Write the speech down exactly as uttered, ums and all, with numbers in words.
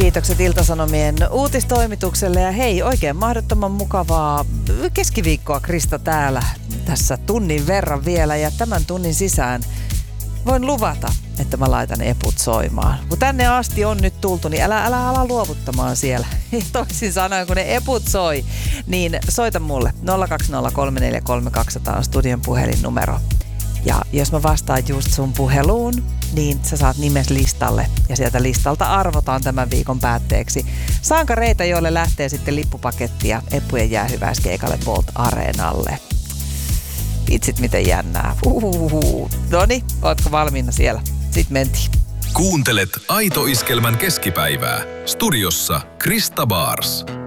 Kiitokset Ilta-Sanomien uutistoimitukselle ja hei, oikein mahdottoman mukavaa keskiviikkoa Krista täällä tässä tunnin verran vielä ja tämän tunnin sisään voin luvata, että mä laitan eput soimaan. Kun tänne asti on nyt tultu, niin älä, älä ala luovuttamaan siellä. Toisin sanoen, kun ne eput soi, niin soita mulle. nolla kaksi nolla kolme neljä kolme kaksi nolla nolla on studion puhelinnumero. Ja jos mä vastaan just sun puheluun, niin sä saat nimes listalle ja sieltä listalta arvotaan tämän viikon päätteeksi sankareita, joille lähtee sitten lippupakettia Eppujen jäähyväiskeikalle Bolt Areenalle. Vitsit miten jännää. Uhuhuhu. Noniin, ootko valmiina siellä? Sitten mentiin. Kuuntelet Aito Iskelmän keskipäivää. Studiossa Krista Bars.